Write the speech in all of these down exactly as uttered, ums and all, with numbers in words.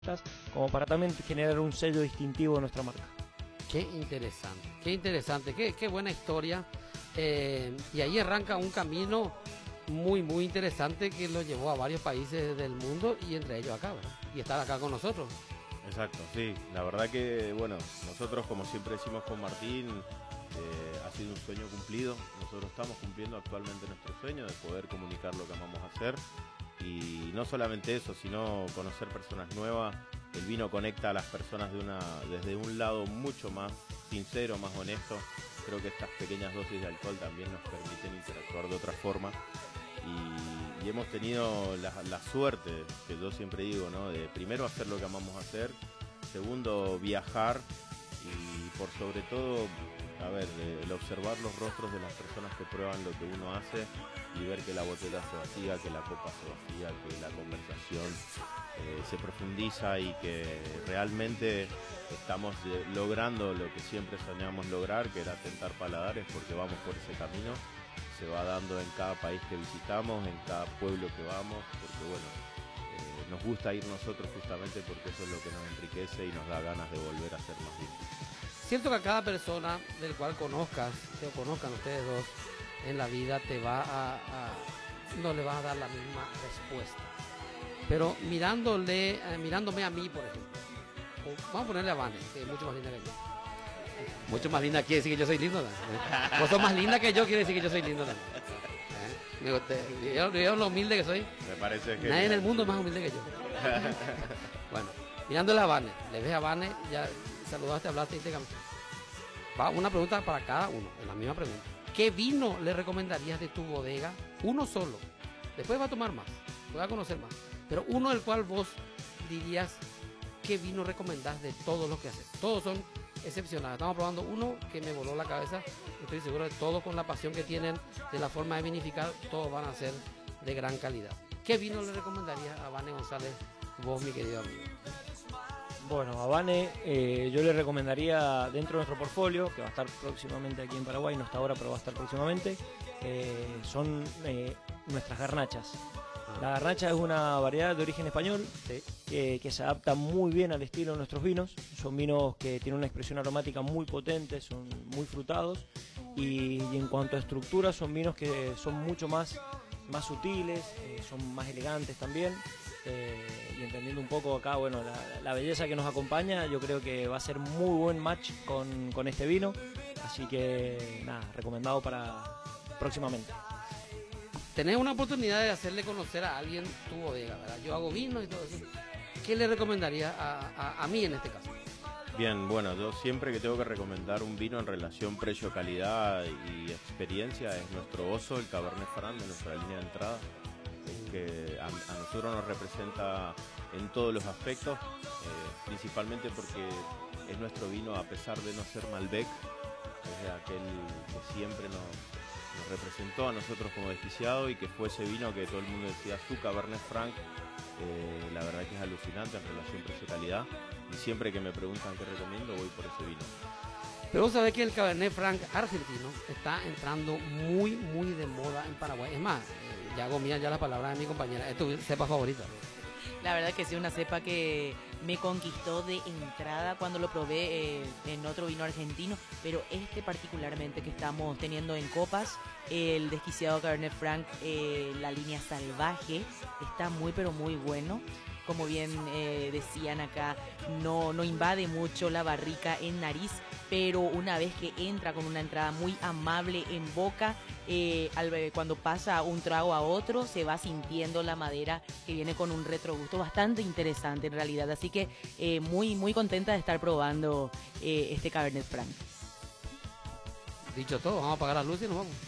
como para también generar un sello distintivo de nuestra marca. Qué interesante, qué interesante, qué, qué buena historia. Eh, y ahí arranca un camino muy, muy interesante que lo llevó a varios países del mundo y entre ellos acá, ¿verdad? Y estar acá con nosotros. Exacto, sí. La verdad que, bueno, nosotros, como siempre decimos con Martín, eh, ha sido un sueño cumplido. Nosotros estamos cumpliendo actualmente nuestro sueño de poder comunicar lo que amamos hacer. Y no solamente eso, sino conocer personas nuevas. El vino conecta a las personas de una, desde un lado mucho más sincero, más honesto. Creo que estas pequeñas dosis de alcohol también nos permiten interactuar de otra forma. Y, y hemos tenido la, la suerte, que yo siempre digo, ¿no? De primero hacer lo que amamos hacer, segundo viajar y por sobre todo, a ver, el observar los rostros de las personas que prueban lo que uno hace y ver que la botella se vacía, que la copa se vacía, que la conversación eh, se profundiza y que realmente estamos eh, logrando lo que siempre soñamos lograr, que era tentar paladares, porque vamos por ese camino. Se va dando en cada país que visitamos, en cada pueblo que vamos, porque bueno, eh, nos gusta ir nosotros justamente porque eso es lo que nos enriquece y nos da ganas de volver a hacer más bien. Siento que a cada persona del cual conozcas, que conozcan ustedes dos en la vida, te va a, a no le vas a dar la misma respuesta. Pero mirándole, eh, mirándome a mí, por ejemplo, vamos a ponerle a Vane, que es mucho más linda que yo. Mucho más linda quiere decir que yo soy lindo, ¿no? Vos sos más linda que yo, quiere decir que yo soy lindo también. ¿Eh? Yo, yo lo humilde que soy. Me parece que nadie en el mundo es más humilde que yo. Bueno, mirándole a Vane, le ves a Vane, ya saludaste, hablaste y te cambió. Va una pregunta para cada uno, es la misma pregunta. ¿Qué vino le recomendarías de tu bodega? Uno solo. Después va a tomar más, va a conocer más. Pero uno del cual vos dirías, ¿qué vino recomendás de todos los que haces? Todos son excepcionales. Estamos probando uno que me voló la cabeza. Estoy seguro de todos con la pasión que tienen, de la forma de vinificar, todos van a ser de gran calidad. ¿Qué vino le recomendarías a Vane González, vos, mi querido amigo? Bueno, a Vane eh, yo le recomendaría dentro de nuestro portfolio, que va a estar próximamente aquí en Paraguay, no está ahora, pero va a estar próximamente, eh, son eh, nuestras garnachas. La garnacha es una variedad de origen español, sí, que, que se adapta muy bien al estilo de nuestros vinos. Son vinos que tienen una expresión aromática muy potente, son muy frutados y, y en cuanto a estructura son vinos que son mucho más, más sutiles, eh, son más elegantes también. Eh, y entendiendo un poco acá, bueno, la, la belleza que nos acompaña, yo creo que va a ser muy buen match con, con este vino. Así que nada, recomendado para próximamente. Tenés una oportunidad de hacerle conocer a alguien tu bodega, ¿verdad? Yo hago vino y todo eso. ¿Qué le recomendaría a, a, a mí en este caso? Bien, bueno, yo siempre que tengo que recomendar un vino en relación precio-calidad y experiencia es nuestro Oso, el Cabernet Franc de nuestra línea de entrada, que a, a nosotros nos representa en todos los aspectos, eh, principalmente porque es nuestro vino a pesar de no ser Malbec, es aquel que siempre nos... nos representó a nosotros como desquiciado y que fue ese vino que todo el mundo decía su Cabernet Franc. Eh, la verdad que es alucinante en relación precio-calidad y siempre que me preguntan qué recomiendo voy por ese vino. Pero vos sabés que el Cabernet Franc argentino está entrando muy muy de moda en Paraguay. Es más, eh, ya hago mía ya la palabra de mi compañera, es tu cepa favorita. La verdad que sí, una cepa que me conquistó de entrada cuando lo probé eh, en otro vino argentino, pero este particularmente que estamos teniendo en copas, el desquiciado Cabernet Franc, eh, la línea salvaje, está muy pero muy bueno. Como bien eh, decían acá, no, no invade mucho la barrica en nariz, pero una vez que entra con una entrada muy amable en boca, eh, al, cuando pasa un trago a otro, se va sintiendo la madera que viene con un retrogusto bastante interesante en realidad. Así que eh, muy, muy contenta de estar probando eh, este Cabernet Franc. Dicho todo, vamos a apagar la luz y nos vamos.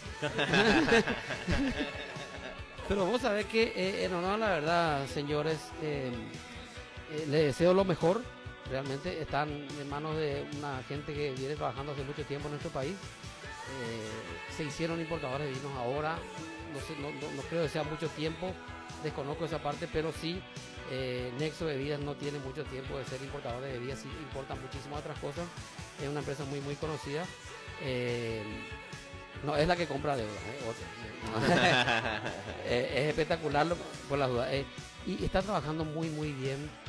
Pero vos sabés que, eh, en honor a la verdad, señores, eh, eh, les deseo lo mejor. Realmente están en manos de una gente que viene trabajando hace mucho tiempo en nuestro país. Eh, se hicieron importadores de vinos ahora. No sé, no, no, no creo que sea mucho tiempo. Desconozco esa parte, pero sí, eh, Nexo Bebidas no tiene mucho tiempo de ser importador de bebidas. Sí importan muchísimas otras cosas. Es una empresa muy, muy conocida. Eh, No, es la que compra deuda, ¿eh? Otra. eh, es espectacular por las dudas. Eh, y está trabajando muy, muy bien